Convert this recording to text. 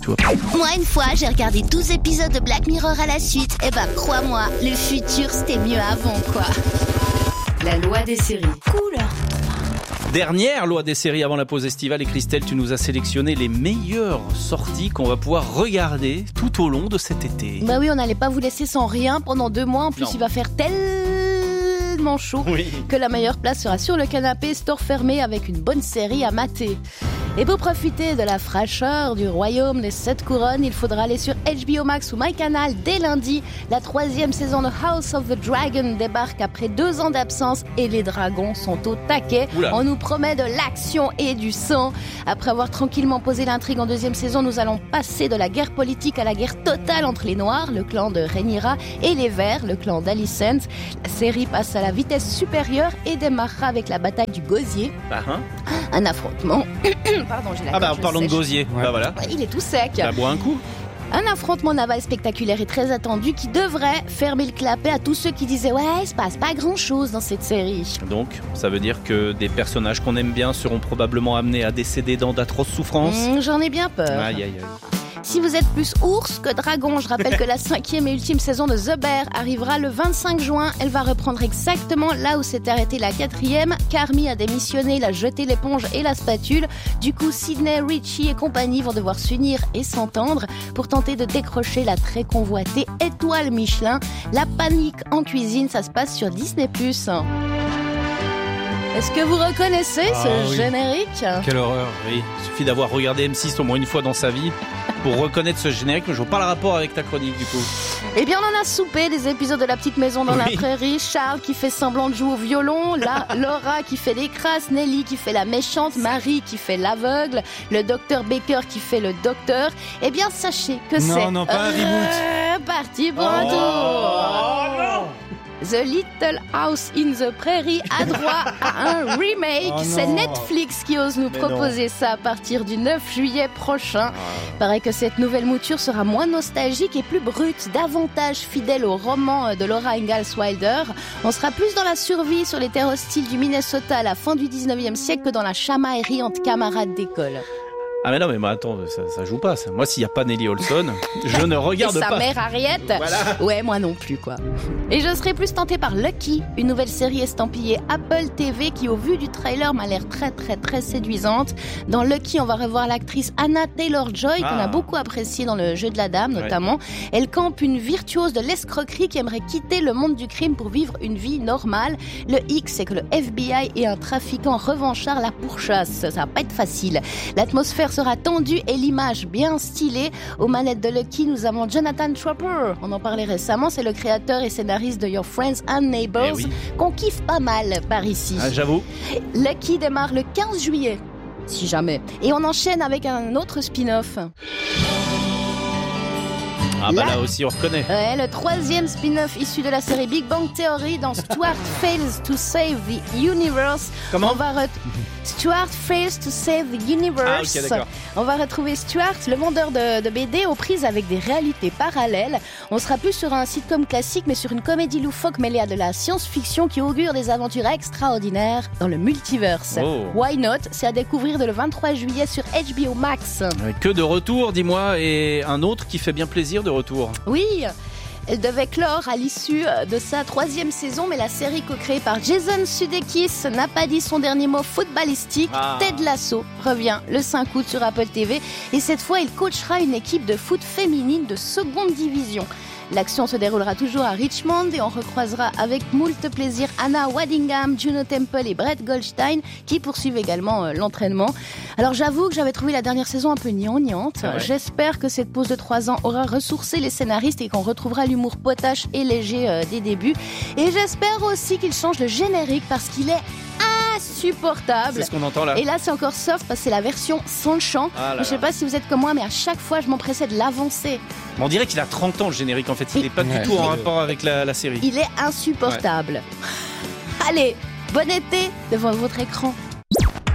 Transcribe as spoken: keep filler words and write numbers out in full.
tu vois. Moi, une fois, j'ai regardé douze épisodes de Black Mirror à la suite. Et bah, crois-moi, le futur, c'était mieux avant, quoi. La loi des séries. Cool. Dernière loi des séries avant la pause estivale. Et Christelle, tu nous as sélectionné les meilleures sorties qu'on va pouvoir regarder tout au long de cet été. Bah oui, on n'allait pas vous laisser sans rien pendant deux mois. En plus, Non. il va faire tellement chaud Oui. que la meilleure place sera sur le canapé, store fermé avec une bonne série à mater. Et pour profiter de la fraîcheur du royaume des sept couronnes, il faudra aller sur H B O Max ou MyCanal dès lundi. La troisième saison de House of the Dragon débarque après deux ans d'absence et les dragons sont au taquet. Oula. On nous promet de l'action et du sang. Après avoir tranquillement posé l'intrigue en deuxième saison, nous allons passer de la guerre politique à la guerre totale entre les Noirs, le clan de Rhaenyra, et les Verts, le clan d'Alicent. La série passe à la vitesse supérieure et démarrera avec la bataille du Gosier. Bah, hein Un affrontement... Pardon, j'ai la ah bah, gorge parlons de sèche. gosier. Bah voilà. Ouais, il est tout sec. Bah, bois un coup. Un affrontement naval spectaculaire et très attendu qui devrait fermer le clapet à tous ceux qui disaient « Ouais, il se passe pas grand-chose dans cette série. » Donc, ça veut dire que des personnages qu'on aime bien seront probablement amenés à décéder dans d'atroces souffrances. Mmh, J'en ai bien peur. Aïe, aïe, aïe. Si vous êtes plus ours que dragon, je rappelle que la cinquième et ultime saison de The Bear arrivera le vingt-cinq juin. Elle va reprendre exactement là où s'est arrêtée la quatrième. Carmi a démissionné, il a jeté l'éponge et la spatule. Du coup, Sydney, Richie et compagnie vont devoir s'unir et s'entendre pour tenter de décrocher la très convoitée étoile Michelin. La panique en cuisine, ça se passe sur Disney plus. Est-ce que vous reconnaissez Ah, ce oui. générique ? Quelle horreur. Oui, il suffit d'avoir regardé M six au moins une fois dans sa vie pour reconnaître ce générique. Mais je vois pas le rapport avec ta chronique du coup. Eh bien, on en a soupé des épisodes de La Petite Maison dans Oui. la Prairie. Charles qui fait semblant de jouer au violon, la Laura qui fait les crasses, Nelly qui fait la méchante, Marie qui fait l'aveugle, le docteur Baker qui fait le docteur. Eh bien, sachez que Non, c'est non, pas un reboot. parti pour un tour. The Little House in the Prairie a droit à un remake. Oh C'est non. Netflix qui ose nous Mais proposer ça à partir du neuf juillet prochain. Paraît que cette nouvelle mouture sera moins nostalgique et plus brute, davantage fidèle au roman de Laura Ingalls Wilder. On sera plus dans la survie sur les terres hostiles du Minnesota à la fin du dix-neuvième siècle que dans la chamaillerie entre camarades d'école. Ah mais non mais bah, attends, ça, ça joue pas ça. Moi s'il y a pas Nelly Olson, je ne regarde Et sa pas. mère Harriet. Voilà. Ouais, moi non plus, quoi. Et je serais plus tentée par Lucky, une nouvelle série estampillée Apple T V qui, au vu du trailer, m'a l'air très très très séduisante. Dans Lucky, on va revoir l'actrice Anna Taylor-Joy, qu'on Ah. a beaucoup appréciée dans Le Jeu de la Dame, notamment. Elle campe une virtuose de l'escroquerie qui aimerait quitter le monde du crime pour vivre une vie normale. Le hic, c'est que le F B I et un trafiquant revanchard la pourchassent. Ça va pas être facile. L'atmosphère sera tendue et l'image bien stylée. Aux manettes de Lucky, nous avons Jonathan Tropper. On en parlait récemment, c'est le créateur et scénariste de Your Friends and Neighbors, Eh oui. qu'on kiffe pas mal par ici. Ah, j'avoue. Lucky démarre le quinze juillet, si jamais. Et on enchaîne avec un autre spin-off. Ah bah Là- là aussi on reconnaît. Ouais, le troisième spin-off issu de la série Big Bang Theory dans Stuart Fails to Save the Universe. Comment On va re- Stuart Fails to Save the Universe. Ah, ok, d'accord. On va retrouver Stuart, le vendeur de, de B D, aux prises avec des réalités parallèles. On sera plus sur un sitcom classique, mais sur une comédie loufoque mêlée à de la science-fiction qui augure des aventures extraordinaires dans le multiverse. Oh. Why not? C'est à découvrir dès le vingt-trois juillet sur H B O Max. Ouais, Que de retour, dis-moi, et un autre qui fait bien plaisir de retour. Oui, elle devait clore à l'issue de sa troisième saison, mais la série co-créée par Jason Sudeikis n'a pas dit son dernier mot footballistique. Ah. Ted Lasso revient le cinq août sur Apple T V et cette fois il coachera une équipe de foot féminine de seconde division. L'action se déroulera toujours à Richmond et on recroisera avec moult plaisir Anna Waddingham, Juno Temple et Brett Goldstein qui poursuivent également euh, l'entraînement. Alors j'avoue que j'avais trouvé la dernière saison un peu gnangnante. Ah ouais. J'espère que cette pause de trois ans aura ressourcé les scénaristes et qu'on retrouvera l'humour potache et léger euh, des débuts. Et j'espère aussi qu'il change le générique parce qu'il est insupportable. C'est ce qu'on entend là. Et là, c'est encore soft parce que c'est la version sans le chant. Ah là Je sais là. pas si vous êtes comme moi, mais à chaque fois, je m'empressais de l'avancer. On dirait qu'il a trente ans le générique en fait. Il n'est pas Ouais. du tout en rapport avec la, la série. Il est insupportable. Allez, bon été devant votre écran.